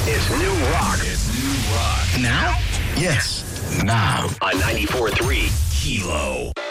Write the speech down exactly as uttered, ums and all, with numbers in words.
It's new rock. It's new rock. Now? Yes, now. On ninety-four point three Kilo.